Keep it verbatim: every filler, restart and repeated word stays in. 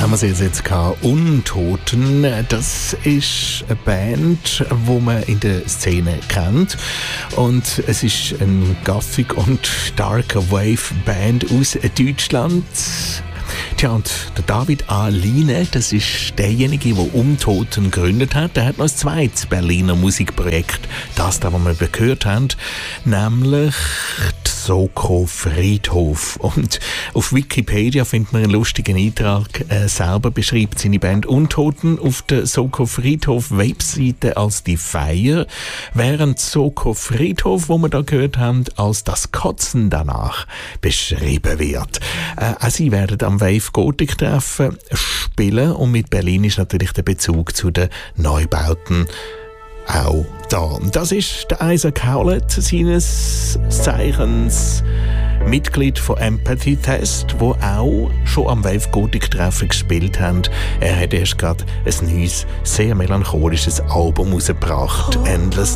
haben wir sie jetzt gehabt. Untoten, das ist eine Band, die man in der Szene kennt. Und es ist eine gaffig und darker Wave-Band aus Deutschland. Tja, und der David A. Line, das ist derjenige, der Untoten gegründet hat. Der hat noch ein zweites Berliner Musikprojekt, das da, was wir gehört haben, nämlich Soko Friedhof. Und auf Wikipedia findet man einen lustigen Eintrag. Er selber beschreibt seine Band Untoten auf der Soko Friedhof Webseite als die Feier, während Soko Friedhof, wo wir da gehört haben, als das Kotzen danach beschrieben wird. Äh, auch sie werden am Wave Gothic Treffen spielen und mit Berlin ist natürlich der Bezug zu den Neubauten auch da. Das ist der Isaac Howlett, seines Zeichens Mitglied von Empathy Test, wo auch schon am Wave Gothic Treffen gespielt haben. Er hat erst gerade ein neues, sehr melancholisches Album rausgebracht, oh. Endless